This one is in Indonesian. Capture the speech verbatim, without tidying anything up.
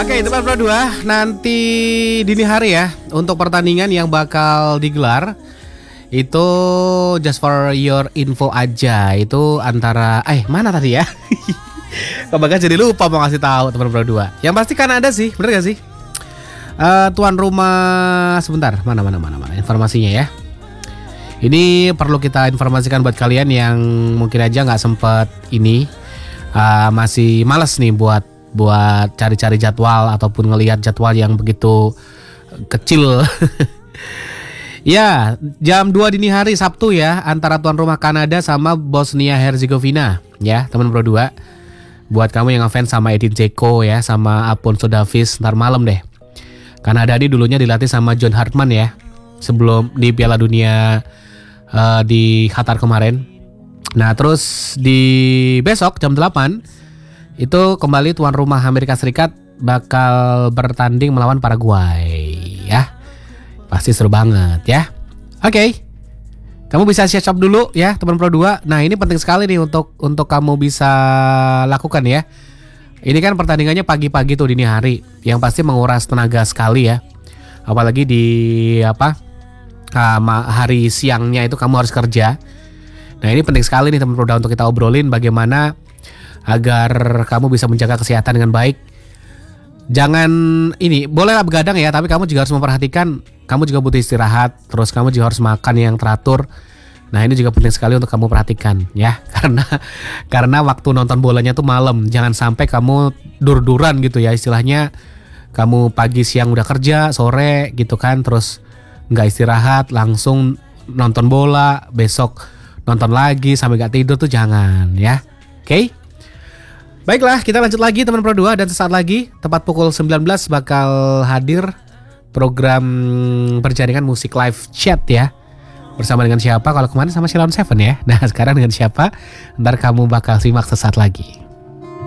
Oke, teman Pro dua, nanti dini hari ya untuk pertandingan yang bakal digelar. Itu just for your info aja. Itu antara eh mana tadi ya? Kok bakal jadi lupa mau ngasih tahu teman Pro dua. Yang pasti kan ada sih, bener gak sih? Uh, tuan rumah sebentar, mana mana mana mana informasinya ya. Ini perlu kita informasikan buat kalian yang mungkin aja nggak sempet ini uh, masih malas nih buat buat cari-cari jadwal ataupun ngelihat jadwal yang begitu kecil. Ya, jam dua dini hari Sabtu ya, antara tuan rumah Kanada sama Bosnia Herzegovina ya, teman Pro dua. Buat kamu yang ngefans sama Edin Dzeko ya, sama Afonso Davies, ntar malam deh. Kanada ini dulunya dilatih sama John Hartman ya, sebelum di Piala Dunia uh, di Qatar kemarin. Nah, terus di besok jam delapan itu kembali tuan rumah Amerika Serikat bakal bertanding melawan Paraguay ya. Pasti seru banget ya. Oke. Okay. Kamu bisa siap-siap dulu ya teman Pro dua. Nah, ini penting sekali nih untuk untuk kamu bisa lakukan ya. Ini kan pertandingannya pagi-pagi tuh dini hari, yang pasti menguras tenaga sekali ya. Apalagi di apa? Hari siangnya itu kamu harus kerja. Nah, ini penting sekali nih teman Pro dua untuk kita obrolin bagaimana agar kamu bisa menjaga kesehatan dengan baik. Jangan ini, bolehlah begadang ya, tapi kamu juga harus memperhatikan, kamu juga butuh istirahat, terus kamu juga harus makan yang teratur. Nah, ini juga penting sekali untuk kamu perhatikan ya, karena karena waktu nonton bolanya tuh malam. Jangan sampai kamu dur-duran gitu ya, istilahnya kamu pagi siang udah kerja, sore gitu kan, terus nggak istirahat, langsung nonton bola, besok nonton lagi sampai nggak tidur tuh jangan ya. Oke? Okay? Baiklah, kita lanjut lagi teman Pro dua, dan sesaat lagi tepat pukul sembilan belas bakal hadir program berjaringan musik live chat ya. Bersama dengan siapa? Kalau kemarin sama Shilon Seven ya. Nah, sekarang dengan siapa? Ntar kamu bakal simak sesaat lagi.